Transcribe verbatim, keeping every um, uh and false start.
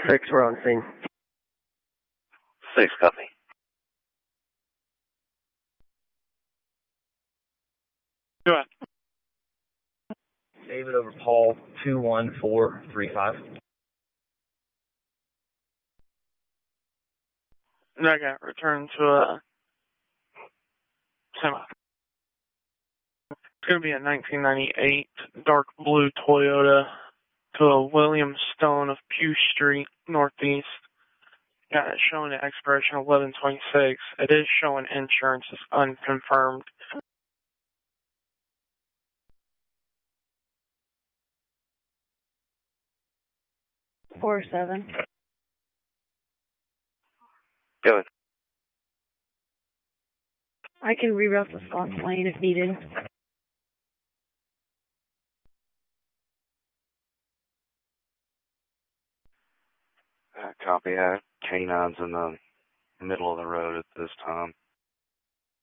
Six, we're on scene. Six, copy. Go ahead. David over Paul, two one four three five. I got returned to a semi. It's going to be a nineteen ninety-eight dark blue Toyota to a William Stone of Pew Street, Northeast. Got it showing at expiration eleven twenty-six. It is showing insurance is unconfirmed. Four seven. Go ahead. I can reroute the Scott's lane if needed. Uh, copy. Uh, K nine's in the middle of the road at this time.